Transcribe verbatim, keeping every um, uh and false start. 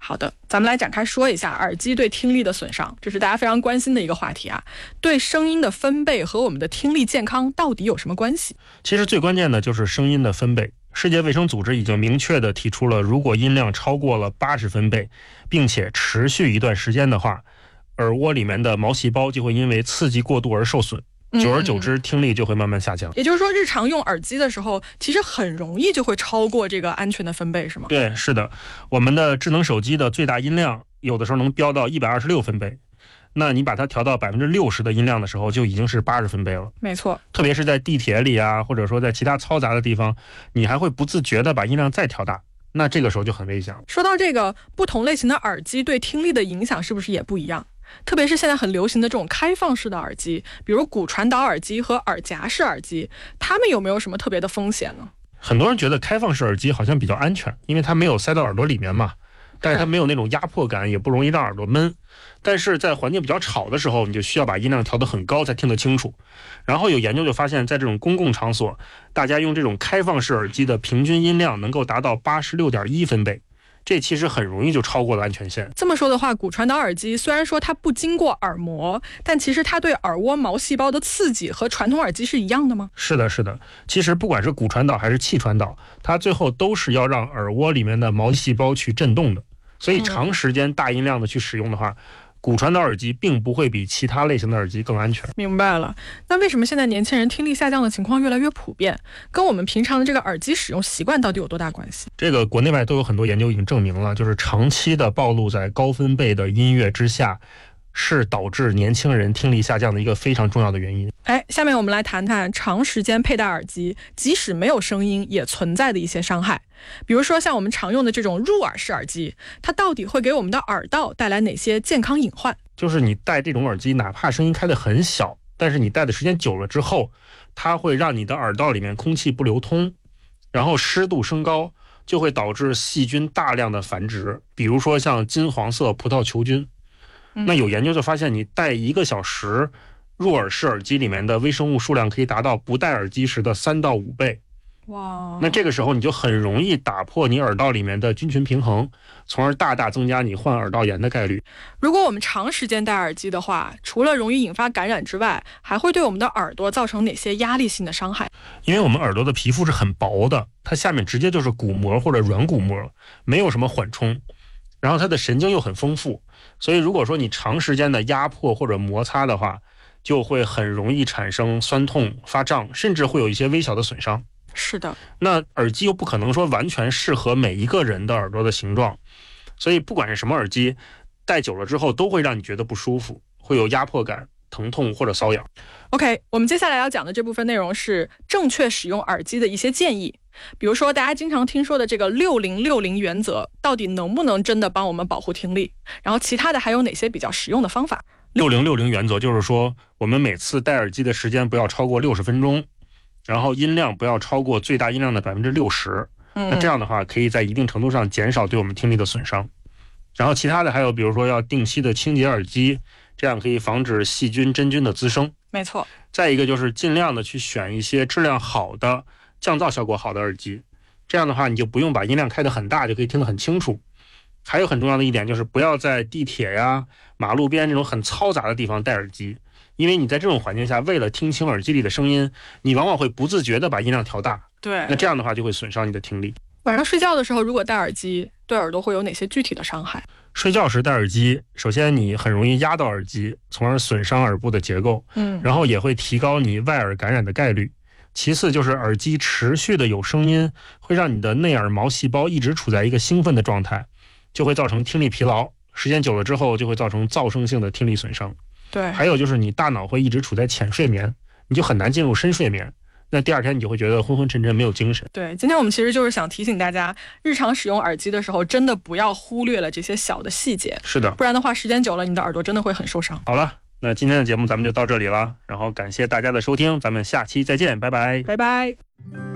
好的，咱们来展开说一下耳机对听力的损伤，这是大家非常关心的一个话题啊。对声音的分贝和我们的听力健康到底有什么关系？ 其实最关键的就是声音的分贝。世界卫生组织已经明确地提出了，如果音量超过了八十分贝，并且持续一段时间的话，耳蜗里面的毛细胞就会因为刺激过度而受损。久而久之，听力就会慢慢下降。 也就是说，日常用耳机的时候，其实很容易就会超过这个安全的分贝，是吗？ 对，是的。我们的智能手机的最大音量有的时候能飙到一百二十六分贝，那你把它调到百分之六十的音量的时候，就已经是八十分贝了。 没错。 特别是在地铁里啊，或者说在其他嘈杂的地方，你还会不自觉的把音量再调大，那这个时候就很危险了。 说到这个，不同类型的耳机对听力的影响是不是也不一样？特别是现在很流行的这种开放式的耳机，比如骨传导耳机和耳夹式耳机，它们有没有什么特别的风险呢？ 很多人觉得开放式耳机好像比较安全，因为它没有塞到耳朵里面嘛，但是它没有那种压迫感，也不容易让耳朵闷。但是在环境比较吵的时候，你就需要把音量调得很高才听得清楚。然后有研究就发现，在这种公共场所，大家用这种开放式耳机的平均音量能够达到八十六点一分贝。这其实很容易就超过了安全线。 这么说的话，骨传导耳机虽然说它不经过耳膜，但其实它对耳蜗毛细胞的刺激和传统耳机是一样的吗？ 是的，是的。其实不管是骨传导还是气传导，它最后都是要让耳蜗里面的毛细胞去震动的。所以长时间大音量的去使用的话，嗯骨传导耳机并不会比其他类型的耳机更安全。 明白了。那为什么现在年轻人听力下降的情况越来越普遍？跟我们平常的这个耳机使用习惯到底有多大关系？ 这个国内外都有很多研究已经证明了，就是长期的暴露在高分贝的音乐之下，是导致年轻人听力下降的一个非常重要的原因。 哎，下面我们来谈谈长时间佩戴耳机，即使没有声音也存在的一些伤害。比如说像我们常用的这种入耳式耳机，它到底会给我们的耳道带来哪些健康隐患？ 就是你戴这种耳机，哪怕声音开得很小，但是你戴的时间久了之后，它会让你的耳道里面空气不流通，然后湿度升高，就会导致细菌大量的繁殖，比如说像金黄色葡萄球菌。那有研究就发现，你戴一个小时入耳式耳机里面的微生物数量可以达到不戴耳机时的三到五倍。 哇！ 那这个时候你就很容易打破你耳道里面的菌群平衡，从而大大增加你患耳道炎的概率。 如果我们长时间戴耳机的话，除了容易引发感染之外，还会对我们的耳朵造成哪些压力性的伤害？ 因为我们耳朵的皮肤是很薄的，它下面直接就是骨膜或者软骨膜，没有什么缓冲，然后它的神经又很丰富，所以如果说你长时间的压迫或者摩擦的话，就会很容易产生酸痛、发胀，甚至会有一些微小的损伤。 是的。 那耳机又不可能说完全适合每一个人的耳朵的形状，所以不管是什么耳机，戴久了之后都会让你觉得不舒服，会有压迫感、疼痛或者瘙痒。 OK， 我们接下来要讲的这部分内容是正确使用耳机的一些建议。比如说大家经常听说的这个六零六零原则，到底能不能真的帮我们保护听力？然后其他的还有哪些比较实用的方法？ 六零六零原则就是说，我们每次戴耳机的时间不要超过六十分钟，然后音量不要超过最大音量的百分之六十。那这样的话，可以在一定程度上减少对我们听力的损伤。然后其他的还有，比如说要定期的清洁耳机，这样可以防止细菌、真菌的滋生。 没错。 再一个就是尽量的去选一些质量好的、降噪效果好的耳机，这样的话你就不用把音量开得很大，就可以听得很清楚。还有很重要的一点就是不要在地铁呀、马路边这种很嘈杂的地方戴耳机，因为你在这种环境下，为了听清耳机里的声音，你往往会不自觉的把音量调大。 对， 那这样的话就会损伤你的听力。 晚上睡觉的时候如果戴耳机，对耳朵会有哪些具体的伤害？ 睡觉时戴耳机，首先你很容易压到耳机，从而损伤耳部的结构， 嗯， 然后也会提高你外耳感染的概率。其次就是耳机持续的有声音，会让你的内耳毛细胞一直处在一个兴奋的状态，就会造成听力疲劳，时间久了之后就会造成噪声性的听力损伤。 对， 还有就是你大脑会一直处在浅睡眠，你就很难进入深睡眠，那第二天你就会觉得昏昏沉沉没有精神。 对，今天我们其实就是想提醒大家，日常使用耳机的时候真的不要忽略了这些小的细节。 是的， 不然的话时间久了你的耳朵真的会很受伤。 好了，那今天的节目咱们就到这里了，然后感谢大家的收听，咱们下期再见，拜拜， 拜拜。